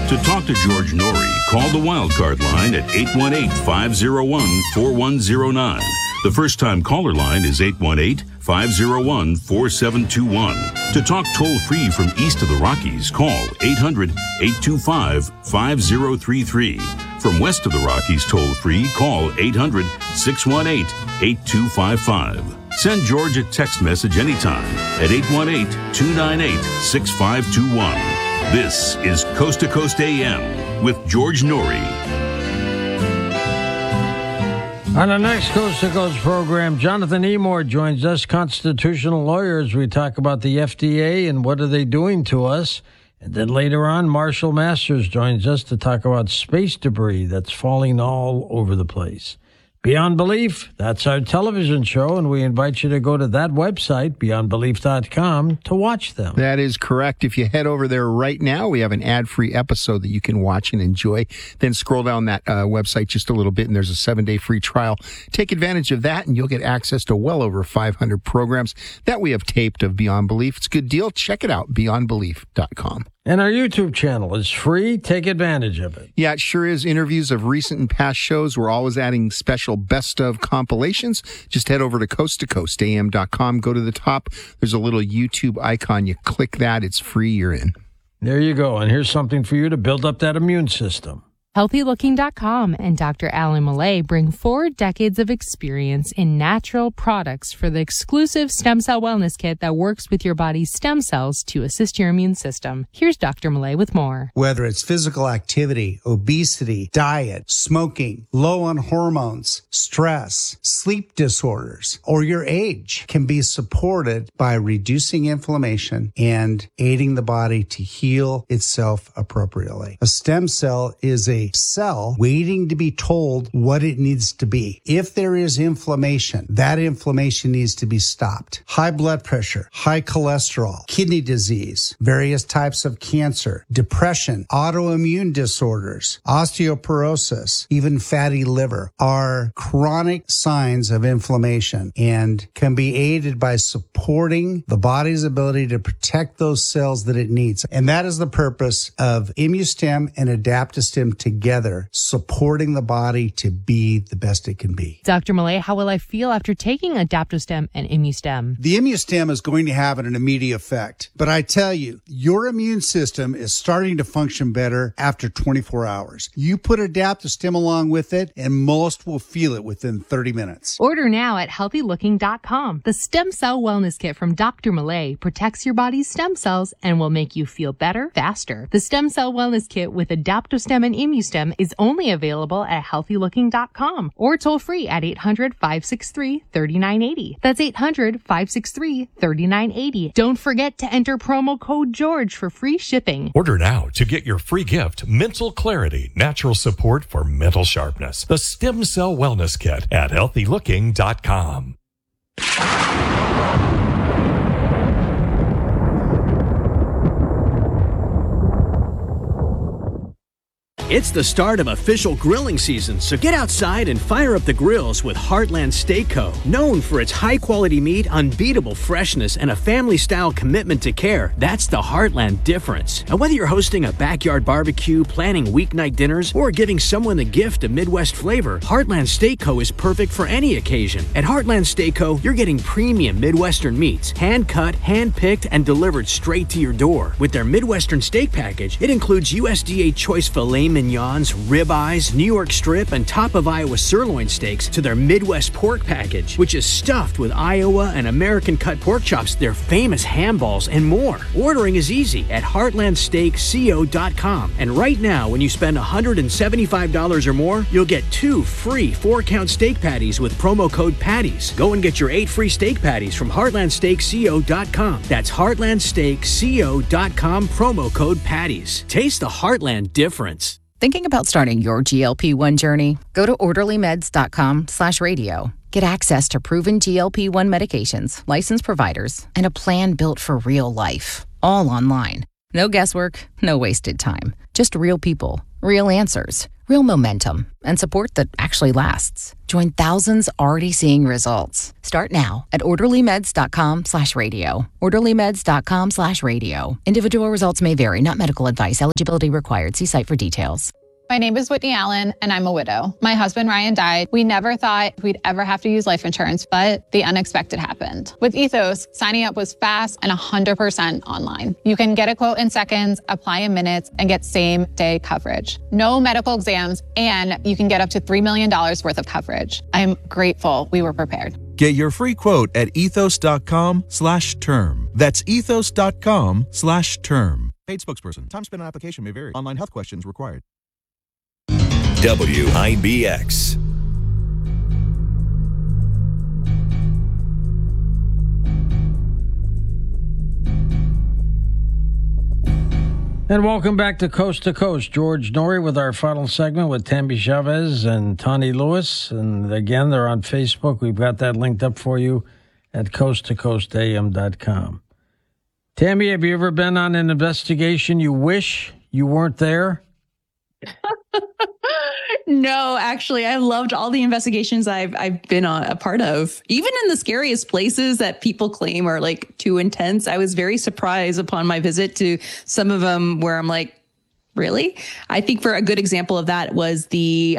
To talk to George Norrie, call the Wildcard line at 818-501-4109. The first-time caller line is 818-501-4721. To talk toll-free from east of the Rockies, call 800-825-5033. From west of the Rockies toll-free, call 800-618-8255. Send George a text message anytime at 818-298-6521. This is Coast to Coast AM with George Norrie. On the next Coast to Coast program, Jonathan Emord joins us, constitutional lawyer, as we talk about the FDA and what are they doing to us. And then later on, Marshall Masters joins us to talk about space debris that's falling all over the place. Beyond Belief, that's our television show, and we invite you to go to that website, beyondbelief.com, to watch them. That is correct. If you head over there right now, we have an ad-free episode that you can watch and enjoy. Then scroll down that website just a little bit, and there's a 7-day free trial. Take advantage of that, and you'll get access to well over 500 programs that we have taped of Beyond Belief. It's a good deal. Check it out, beyondbelief.com. And our YouTube channel is free. Take advantage of it. Yeah, it sure is. Interviews of recent and past shows. We're always adding special best of compilations. Just head over to coasttocoastam.com. Go to the top. There's a little YouTube icon. You click that. It's free. You're in. There you go. And here's something for you to build up that immune system. HealthyLooking.com and Dr. Alan Millay bring 4 decades of experience in natural products for the exclusive stem cell wellness kit that works with your body's stem cells to assist your immune system. Here's Dr. Millay with more. Whether it's physical activity, obesity, diet, smoking, low on hormones, stress, sleep disorders, or your age can be supported by reducing inflammation and aiding the body to heal itself appropriately. A stem cell is a cell waiting to be told what it needs to be. If there is inflammation, that inflammation needs to be stopped. High blood pressure, high cholesterol, kidney disease, various types of cancer, depression, autoimmune disorders, osteoporosis, even fatty liver are chronic signs of inflammation and can be aided by supporting the body's ability to protect those cells that it needs. And that is the purpose of ImmuStem and Adaptostem together, supporting the body to be the best it can be. Dr. Millay, how will I feel after taking Adaptostem and ImmuStem? The ImmuStem is going to have an immediate effect, but I tell you, your immune system is starting to function better after 24 hours. You put Adaptostem along with it, and most will feel it within 30 minutes. Order now at HealthyLooking.com. The Stem Cell Wellness Kit from Dr. Millay protects your body's stem cells and will make you feel better, faster. The Stem Cell Wellness Kit with Adaptostem and ImmuStem is only available at HealthyLooking.com or toll free at 800-563-3980. That's 800-563-3980. Don't forget to enter promo code GEORGE for free shipping. Order now to get your free gift, Mental Clarity, Natural Support for Mental Sharpness. The Stem Cell Wellness Kit at HealthyLooking.com. It's the start of official grilling season, so get outside and fire up the grills with Heartland Steak Co. Known for its high-quality meat, unbeatable freshness, and a family-style commitment to care, that's the Heartland difference. And whether you're hosting a backyard barbecue, planning weeknight dinners, or giving someone the gift of Midwest flavor, Heartland Steak Co. is perfect for any occasion. At Heartland Steak Co., you're getting premium Midwestern meats, hand-cut, hand-picked, and delivered straight to your door. With their Midwestern steak package, it includes USDA choice filet mignons, ribeyes, New York strip, and top of Iowa sirloin steaks to their Midwest pork package, which is stuffed with Iowa and American cut pork chops, their famous ham balls, and more. Ordering is easy at heartlandsteakco.com. And right now, when you spend $175 or more, you'll get 2 free 4-count steak patties with promo code PATTIES. Go and get your 8 free steak patties from heartlandsteakco.com. That's heartlandsteakco.com, promo code PATTIES. Taste the Heartland difference. Thinking about starting your GLP-1 journey? Go to orderlymeds.com/radio. Get access to proven GLP-1 medications, licensed providers, and a plan built for real life, all online. No guesswork, no wasted time. Just real people, real answers, real momentum, and support that actually lasts. Join thousands already seeing results. Start now at orderlymeds.com/radio. orderlymeds.com/radio. Individual results may vary, not medical advice. Eligibility required. See site for details. My name is Whitney Allen, and I'm a widow. My husband, Ryan, died. We never thought we'd ever have to use life insurance, but the unexpected happened. With Ethos, signing up was fast and 100% online. You can get a quote in seconds, apply in minutes, and get same-day coverage. No medical exams, and you can get up to $3 million worth of coverage. I'm grateful we were prepared. Get your free quote at ethos.com/term. That's ethos.com/term. Paid spokesperson. Time spent on application may vary. Online health questions required. WIBX. And welcome back to Coast. George Noory with our final segment with Tammy Chavez and Tawny Lewis. And again, they're on Facebook. We've got that linked up for you at coasttocoastam.com. Tammy, have you ever been on an investigation you wish you weren't there? No, actually, I loved all the investigations I've been a part of. Even in the scariest places that people claim are like too intense, I was very surprised upon my visit to some of them where I'm like, really? I think for a good example of that was the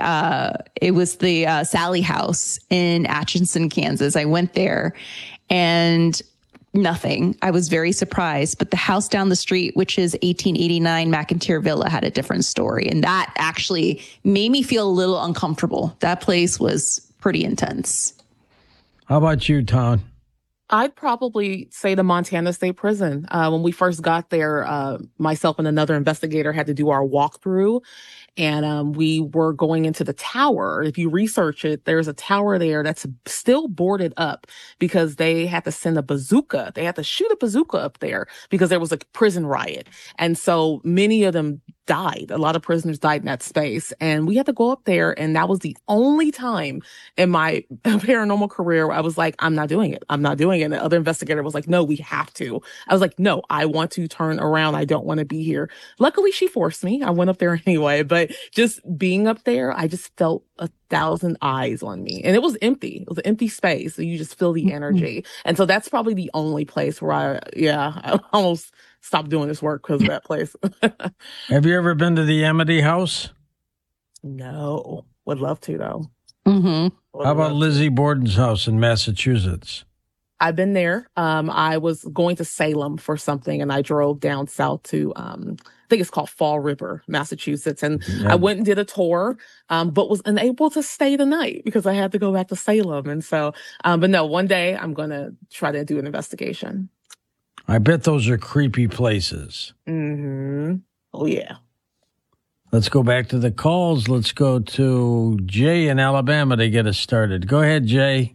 Sally House in Atchison, Kansas. I went there and nothing. I was very surprised. But the house down the street, which is 1889 McIntyre Villa, had a different story. And that actually made me feel a little uncomfortable. That place was pretty intense. How about you, Tom? I'd probably say the Montana State Prison. When we first got there, myself and another investigator had to do our walkthrough. And we were going into the tower. If you research it, there's a tower there that's still boarded up because they had to send a bazooka. They had to shoot a bazooka up there because there was a prison riot. And so many of them died. A lot of prisoners died in that space. And we had to go up there. And that was the only time in my paranormal career where I was like, I'm not doing it. I'm not doing it. And the other investigator was like, no, we have to. I was like, no, I want to turn around. I don't want to be here. Luckily, she forced me. I went up there anyway. But just being up there, I just felt 1,000 eyes on me. And it was empty. It was an empty space. So you just feel the energy. And so that's probably the only place where I almost stopped doing this work because of that place. Have you ever been to the Amity House? No. Would love to, though. Mm-hmm. How about Lizzie Borden's house in Massachusetts? I've been there. I was going to Salem for something, and I drove down south to, I think it's called Fall River, Massachusetts. And I went and did a tour, but was unable to stay the night because I had to go back to Salem. And so, but no, one day I'm going to try to do an investigation. I bet those are creepy places. Mm-hmm. Oh, yeah. Let's go back to the calls. Let's go to Jay in Alabama to get us started. Go ahead, Jay.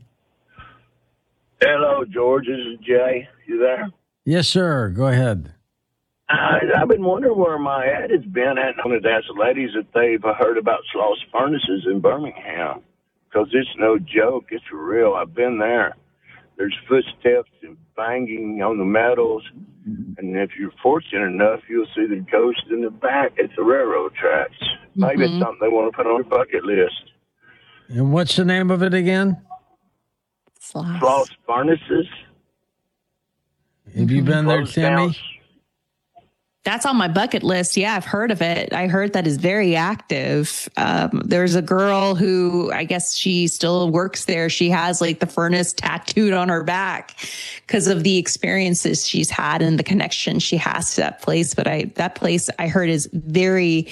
Hello, George. This is Jay. You there? Yes, sir. Go ahead. I've been wondering where my ad has been at. I wanted to ask the ladies if they've heard about Sloss Furnaces in Birmingham, because it's no joke. It's real. I've been there. There's footsteps and banging on the metals, and if you're fortunate enough, you'll see the ghost in the back at the railroad tracks. Maybe it's something they want to put on their bucket list. And what's the name of it again? Sloss Furnaces. Have you been there, Tammy? That's on my bucket list. Yeah, I've heard of it. I heard that is very active. There's a girl who, I guess she still works there. She has like the furnace tattooed on her back because of the experiences she's had and the connection she has to that place. But that place I heard is very,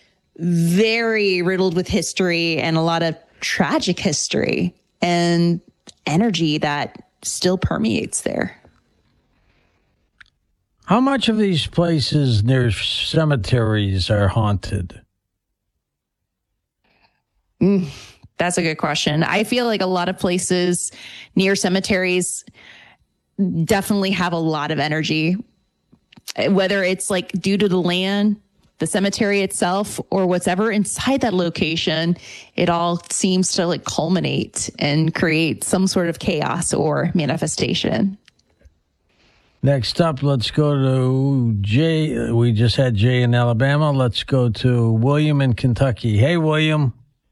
very riddled with history and a lot of tragic history and energy that still permeates there. How much of these places near cemeteries are haunted? That's a good question. I feel like a lot of places near cemeteries definitely have a lot of energy, whether it's like due to the land, the cemetery itself, or whatever inside that location. It all seems to like culminate and create some sort of chaos or manifestation. Next up, let's go to Jay. We just had Jay in Alabama. Let's go to William in Kentucky. Hey, William.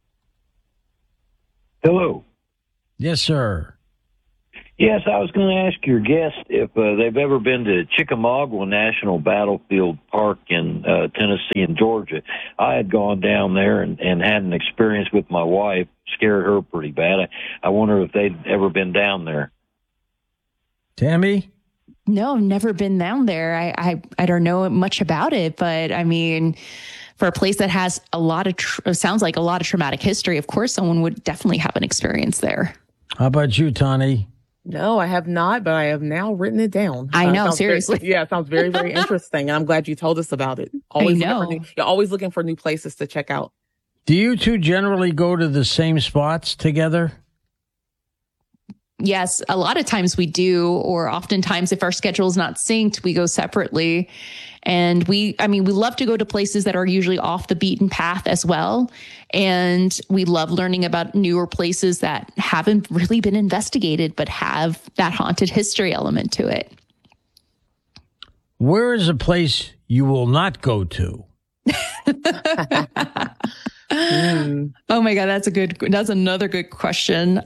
Hello. Yes, sir. Yes, I was going to ask your guest if they've ever been to Chickamauga National Battlefield Park in Tennessee and Georgia. I had gone down there and had an experience with my wife, scared her pretty bad. I wonder if they'd ever been down there. Tammy? No, I've never been down there. I don't know much about it, but I mean, for a place that has a lot of, sounds like a lot of traumatic history, of course, someone would definitely have an experience there. How about you, Tani? No, I have not, but I have now written it down. I know, seriously. It sounds very, very interesting. And I'm glad you told us about it. You're always looking for new places to check out. Do you two generally go to the same spots together? Yes, a lot of times we do, or oftentimes if our schedule is not synced, we go separately. And we love to go to places that are usually off the beaten path as well. And we love learning about newer places that haven't really been investigated, but have that haunted history element to it. Where is a place you will not go to? Oh my God, that's another good question.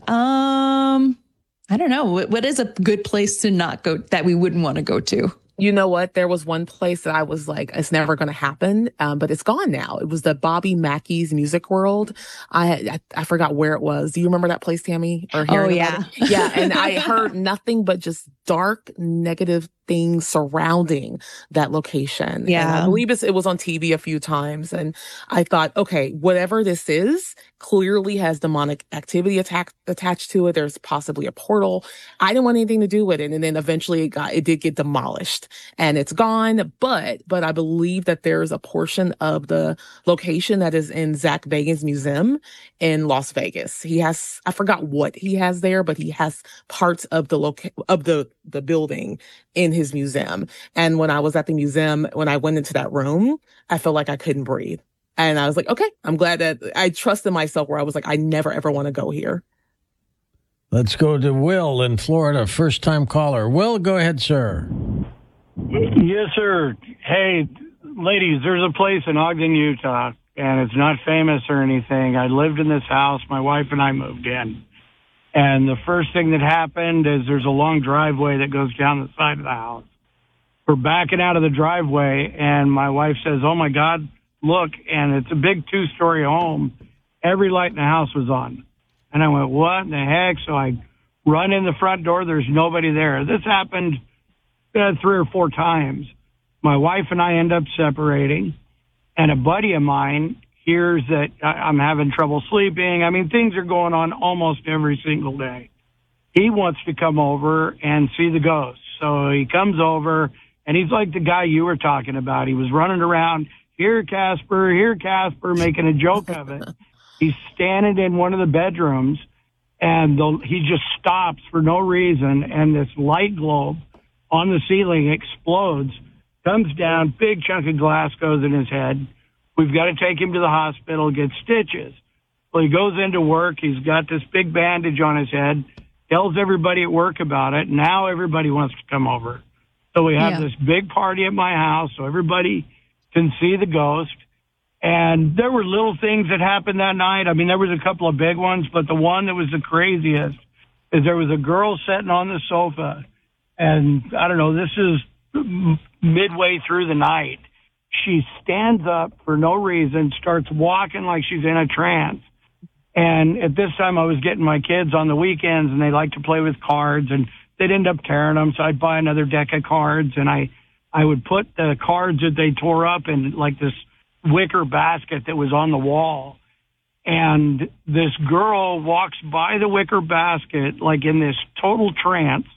I don't know. What is a good place to not go that we wouldn't want to go to? You know what? There was one place that I was like, it's never going to happen, but it's gone now. It was the Bobby Mackey's Music World. I forgot where it was. Do you remember that place, Tammy? Oh, yeah. Yeah, and I heard nothing but just dark, negative things surrounding that location. Yeah. And I believe it was on TV a few times. And I thought, okay, whatever this is clearly has demonic activity attached to it. There's possibly a portal. I didn't want anything to do with it. And then eventually it did get demolished and it's gone. But I believe that there's a portion of the location that is in Zach Bagans' museum in Las Vegas. He has, I forgot what he has there, but he has parts of the building in his museum. And when I was at the museum, when I went into that room, I felt like I couldn't breathe. And I was like, okay, I'm glad that I trusted myself where I was like, I never, ever want to go here. Let's go to Will in Florida, first-time caller. Will, go ahead, sir. Yes, sir. Hey, ladies, there's a place in Ogden, Utah, and it's not famous or anything. I lived in this house. My wife and I moved in. And the first thing that happened is there's a long driveway that goes down the side of the house. We're backing out of the driveway, and my wife says, oh, my God, look, and it's a big 2-story home. Every light in the house was on. And I went, what in the heck? So I run in the front door. There's nobody there. This happened 3 or 4 times. My wife and I end up separating, and a buddy of mine hears that I'm having trouble sleeping. I mean, things are going on almost every single day. He wants to come over and see the ghosts. So he comes over, and he's like the guy you were talking about. He was running around, here, Casper, making a joke of it. He's standing in one of the bedrooms, and he just stops for no reason, and this light globe on the ceiling explodes, comes down, big chunk of glass goes in his head. We've got to take him to the hospital, get stitches. Well, he goes into work. He's got this big bandage on his head, tells everybody at work about it. Now everybody wants to come over. So we have this big party at my house so everybody can see the ghost. And there were little things that happened that night. I mean, there was a couple of big ones, but the one that was the craziest is there was a girl sitting on the sofa. And I don't know, this is midway through the night. She stands up for no reason, starts walking like she's in a trance. And at this time, I was getting my kids on the weekends, and they like to play with cards, and they'd end up tearing them. So I'd buy another deck of cards, and I would put the cards that they tore up in like this wicker basket that was on the wall. And this girl walks by the wicker basket, like in this total trance,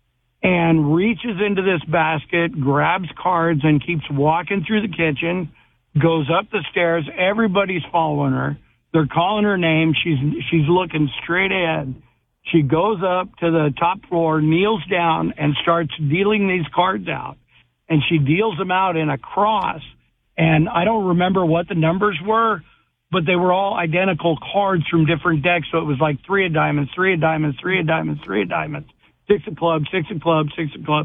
and reaches into this basket, grabs cards, and keeps walking through the kitchen, goes up the stairs. Everybody's following her. They're calling her name. She's looking straight ahead. She goes up to the top floor, kneels down, and starts dealing these cards out. And she deals them out in a cross. And I don't remember what the numbers were, but they were all identical cards from different decks. So it was like 3 of diamonds, 3 of diamonds, 3 of diamonds, 3 of diamonds. 6 of clubs, 6 of clubs, 6 of clubs,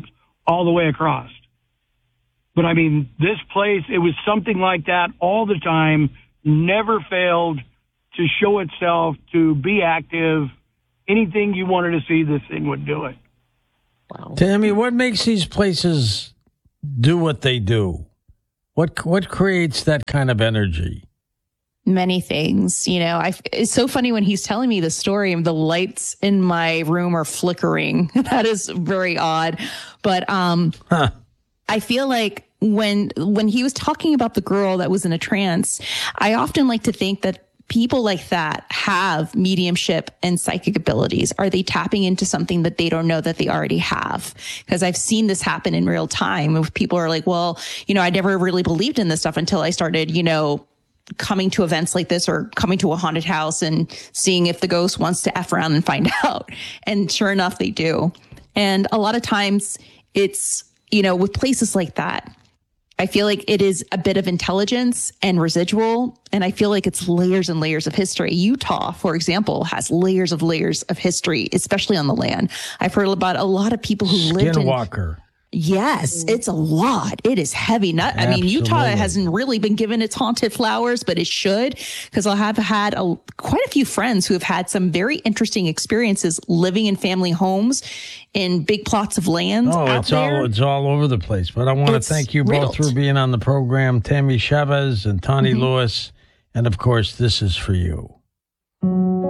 all the way across. But I mean, this place, it was something like that all the time, never failed to show itself, to be active. Anything you wanted to see, this thing would do it. Wow. Tammy, what makes these places do what they do? What creates that kind of energy? Many things. You know, it's so funny when he's telling me the story and the lights in my room are flickering. That is very odd. But I feel like when he was talking about the girl that was in a trance, I often like to think that people like that have mediumship and psychic abilities. Are they tapping into something that they don't know that they already have? Because I've seen this happen in real time. If people are like, well, you know, I never really believed in this stuff until I started, you know, coming to events like this or coming to a haunted house and seeing if the ghost wants to F around and find out. And sure enough, they do. And a lot of times it's, you know, with places like that, I feel like it is a bit of intelligence and residual. And I feel like it's layers and layers of history. Utah, for example, has layers of history, especially on the land. I've heard about a lot of people who lived in Skinwalker. Yes, it's a lot. It is heavy. I mean, Utah hasn't really been given its haunted flowers, but it should, because I have had quite a few friends who have had some very interesting experiences living in family homes in big plots of land. Oh, it's all over the place. But I want to thank you both for being on the program, Tammy Chavez and Tawny Lewis. And of course, this is for you.